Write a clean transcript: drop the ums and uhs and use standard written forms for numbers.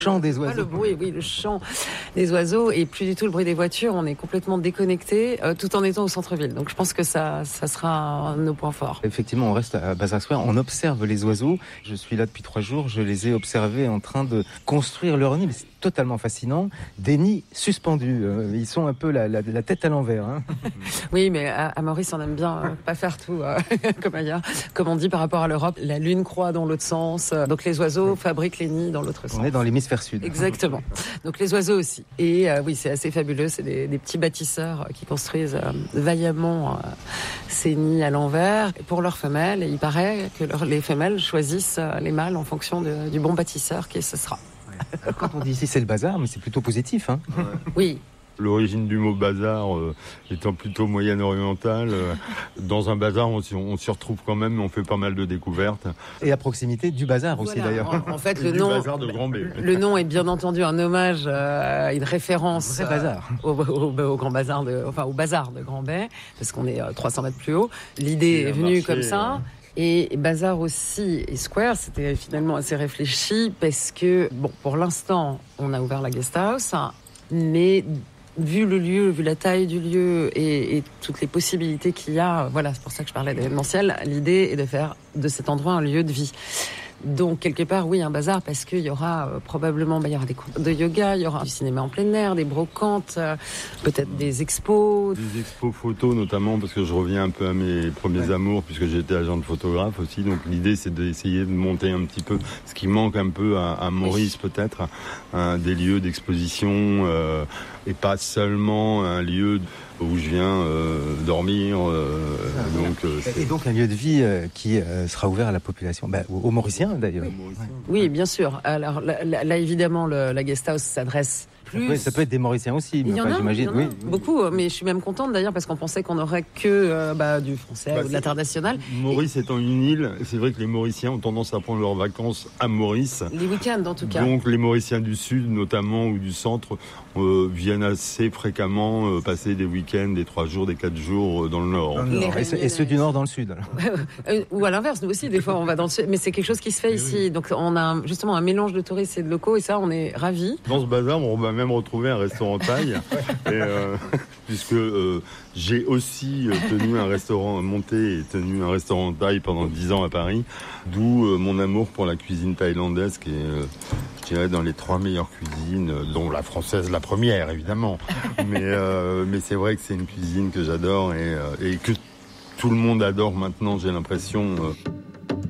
Chant des oiseaux. Le bruit, oui, le chant des oiseaux et plus du tout le bruit des voitures. On est complètement déconnecté tout en étant au centre-ville. Donc je pense que ça sera un de nos points forts. Effectivement, on reste à Bazar Square, on observe les oiseaux. Je suis là depuis 3 jours, je les ai observés en train de construire leur nid. C'est totalement fascinant. Des nids suspendus. Ils sont un peu la tête à l'envers. Hein. Oui, mais à Maurice, on aime bien pas faire tout comme ailleurs. Comme on dit par rapport à l'Europe, la lune croît dans l'autre sens. Donc les oiseaux fabriquent les nids dans l'autre sens. On est dans l'hémisphère sud. Exactement. Donc les oiseaux aussi. Et oui, c'est assez fabuleux. C'est des petits bâtisseurs qui construisent vaillamment ces nids à l'envers. Et pour leurs femelles, et il paraît que les femelles choisissent les mâles en fonction du bon bâtisseur qui ce sera. Alors, quand on dit ici c'est le bazar, mais c'est plutôt positif. Hein. Ouais. Oui. L'origine du mot bazar étant plutôt moyen-orientale. Dans un bazar, on s'y retrouve quand même, on fait pas mal de découvertes. Et à proximité du bazar aussi d'ailleurs. En fait, le nom, bazar de Grand B. Le nom est bien entendu un hommage à une référence au Grand Bazar, au bazar de Grand B, parce qu'on est 300 mètres plus haut. L'idée est venue comme ça. Et Bazar aussi et Square, c'était finalement assez réfléchi parce que, pour l'instant, on a ouvert la guest house, mais vu le lieu, vu la taille du lieu et toutes les possibilités qu'il y a, voilà, c'est pour ça que je parlais d'événementiel, l'idée est de faire de cet endroit un lieu de vie. Donc, quelque part, oui, un bazar, parce qu'il y aura probablement, il y aura des cours de yoga, il y aura du cinéma en plein air, des brocantes, peut-être des expos. Des expos photos, notamment, parce que je reviens un peu à mes premiers amours, puisque j'étais agent de photographe aussi. Donc, l'idée, c'est d'essayer de monter un petit peu ce qui manque un peu à Maurice, peut-être, des lieux d'exposition, et pas seulement un lieu où je viens dormir. Et donc un lieu de vie qui sera ouvert à la population, aux Mauriciens d'ailleurs. Oui, bien sûr. Alors là évidemment, la guest house s'adresse plus. Ça peut être des Mauriciens aussi. Il y en a beaucoup, mais je suis même contente d'ailleurs parce qu'on pensait qu'on n'aurait que du français ou de l'international. Maurice étant une île, c'est vrai que les Mauriciens ont tendance à prendre leurs vacances à Maurice. Les week-ends en tout cas. Donc les Mauriciens du sud notamment ou du centre viennent assez fréquemment passer des week-ends, des 3 jours, des 4 jours dans le nord. Et ceux du nord dans le sud. Ou à l'inverse, nous aussi des fois on va dans le sud, mais c'est quelque chose qui se fait ici. Oui. Donc on a justement un mélange de touristes et de locaux et ça on est ravis. Dans ce bazar on va même retrouver un restaurant thaï puisque j'ai aussi monté et tenu un restaurant thaï pendant 10 ans à Paris, d'où mon amour pour la cuisine thaïlandaise qui est je dirais dans les 3 meilleures cuisines, dont la française la première évidemment, mais c'est vrai que c'est une cuisine que j'adore et que tout le monde adore maintenant, j'ai l'impression.